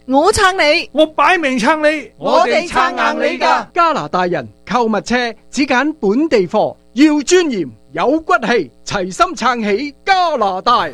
我撐你， 我擺明撐你， 我哋撐硬你㗎。 加拿大人購物車只揀本地貨，要尊嚴有骨氣，齊心撐起加拿大。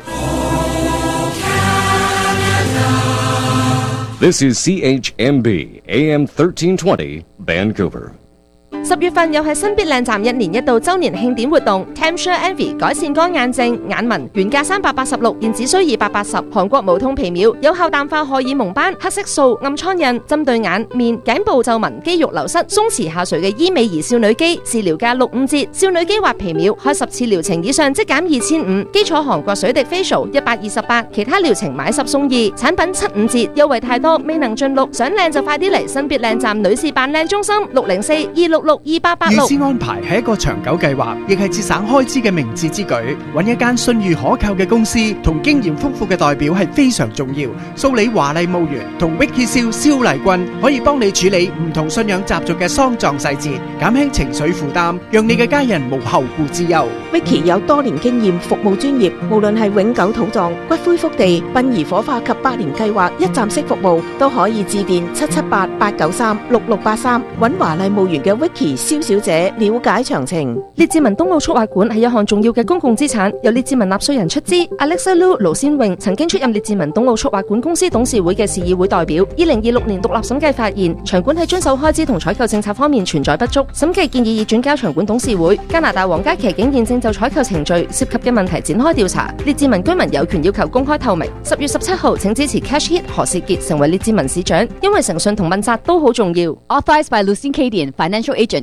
This is CHMB AM 1320 Vancouver。 10月份又係新必靚站1年1度周年慶典活動 Tempsure Envy 改善乾眼症眼紋，原價386，現只需280。韓國無痛皮秒有效淡化荷爾蒙斑、黑色素、暗瘡印，針對眼、面、頸部皺紋、肌肉流失、鬆弛下垂嘅醫美兒少女肌，治療價65折。少女肌或皮秒開10次療程以上即減2500，基礎韓國水滴 facial 128，其他療程買10送2，產品75折，優惠太多未能盡錄，想靚就快啲嚟新必靚站女士扮靚中心604-266-2886。 預先安排係一個長久計劃，亦係節省開支嘅明智之舉。揾一間信譽可靠嘅公司同經驗豐富嘅代表係非常重要。蘇里華麗墓園同 Vicky 蕭麗君可以幫你處理唔同信仰習俗嘅喪葬細節，減輕情緒負擔，讓你嘅家人無後顧之憂。 Vicky 有多年經驗，服務專業，無論係永久土葬、骨灰福地、殯儀火化及百年計劃一站式服務，都可以致電778-893-6683揾華麗墓園嘅 Vicky蕭小姐了解詳情。 列治文東澳速滑館係一項重要嘅公共資產，由列治文納稅人出資。Alexa Lu 盧先榮曾經出任列治文東澳速滑館公司董事會嘅市議會代表。2026年獨立審計發現，場館喺遵守開支同採購政策方面存在不足，審計建議已轉交場館董事會。加拿大皇家騎警現正就採購程序涉及嘅問題展開調查。列治文居民有權要求公開透明。10月17號，請支持 Cash Hit 何士傑成為列治文市長，因為誠信同問責都好重要。 Authorized by Lucien Cadian, Financial Agent,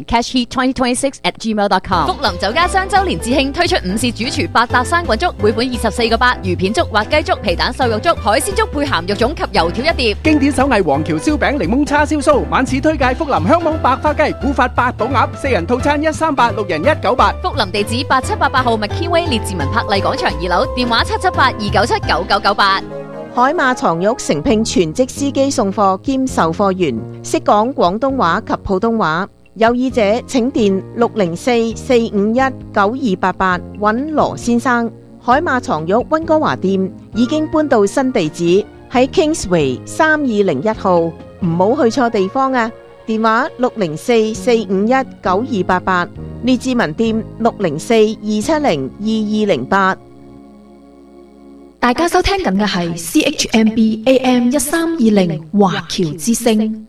CashHeat2026@gmail.com。福林酒家雙週年致慶推出午市主廚百搭生滾粥，每款24個8，魚片粥、滑雞粥、皮蛋瘦肉粥、海鮮粥配鹹肉粽及油條一碟。 經典手藝黃橋燒餅、檸檬叉燒酥，晚市推介福林香網白花雞、古法八寶鴨，4人套餐138，6人198。 福林地址8788號麥堅威列治文柏麗廣場2樓，電話778-297-9998。 海馬床褥誠聘全職司機送貨兼售貨員，識講廣東話及普通話。有意者請電604-451-9288揾羅先生。海馬床褥溫哥華店已經搬到新地址喺 Kingsway 3201號，唔好去錯地方啊！電話604-451-9288，列治文店604-270-2208。 大家收聽緊嘅係 CHMB AM 1320華僑之聲。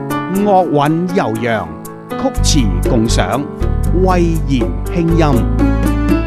樂韻悠揚，曲詞共賞，慧言輕音。